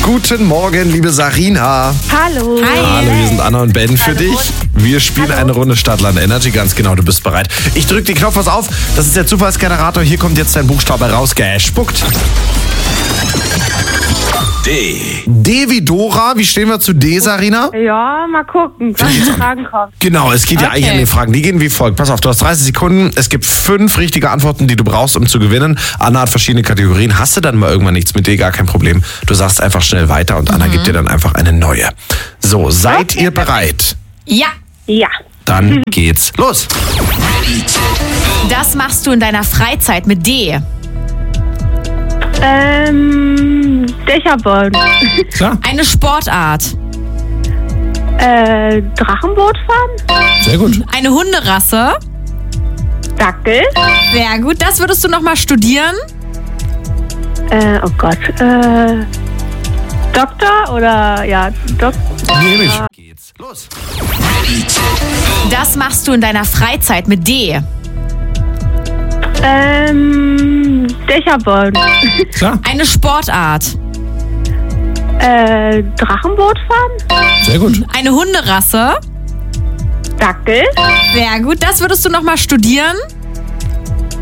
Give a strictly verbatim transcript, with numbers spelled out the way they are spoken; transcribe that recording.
Guten Morgen, liebe Sarina. Hallo. Hi. Hallo, hier sind Anna und Ben für Hallo. dich. Wir spielen Hallo. eine Runde Stadtland Energy. Ganz genau, du bist bereit. Ich drücke den Knopf was auf. Das ist der Zufallsgenerator. Hier kommt jetzt dein Buchstabe rausgespuckt. D. D wie Dora. Wie stehen wir zu D, Sarina? Ja, mal gucken, was die Fragen kommen. Genau, es geht ja Okay. eigentlich an die Fragen. Die gehen wie folgt. Pass auf, du hast dreißig Sekunden. Es gibt fünf richtige Antworten, die du brauchst, um zu gewinnen. Anna hat verschiedene Kategorien. Hast du dann mal irgendwann nichts mit D, gar kein Problem. Du sagst einfach schnell weiter und Anna gibt dir dann einfach eine neue. So, seid ihr bereit? Ja. Ja. Dann geht's los. Das machst du in deiner Freizeit mit D. Ähm, Dächerboden. Klar. Eine Sportart. Äh, Drachenboot fahren? Sehr gut. Eine Hunderasse. Dackel? Sehr gut. Das würdest du nochmal studieren? Äh, oh Gott, äh, Doktor oder, ja, Doktor? Nehme ich. Geht's los. Das machst du in deiner Freizeit mit D. Ähm, Dächerboden. Klar. Eine Sportart. Äh, Drachenboot fahren? Sehr gut. Eine Hunderasse. Dackel? Sehr gut. Das würdest du nochmal studieren?